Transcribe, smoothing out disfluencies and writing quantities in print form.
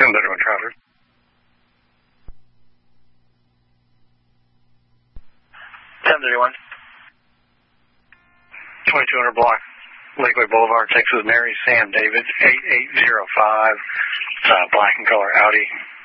1031 Travelers. 1031. 2200 block, Lakeway Boulevard, Texas. Mary, Sam, David, 8805, black and color Audi.